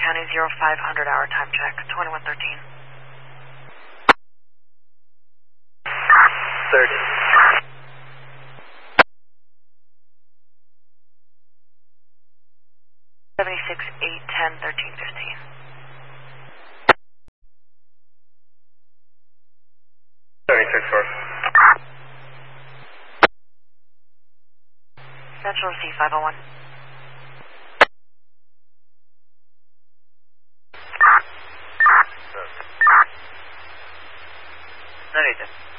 County 0500 hour time check, 2113. 30. 76, 8, 10, 13, 15. Central C 501. Narrator.